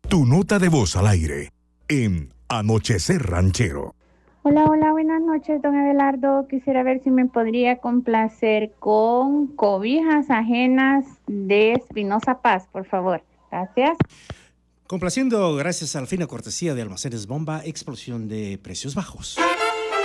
Tu nota de voz al aire en Anochecer Ranchero. Hola, hola, buenas noches, don Abelardo. Quisiera ver si me podría complacer con Cobijas Ajenas de Espinosa Paz, por favor. Gracias. Complaciendo gracias a la fina cortesía de Almacenes Bomba, explosión de precios bajos.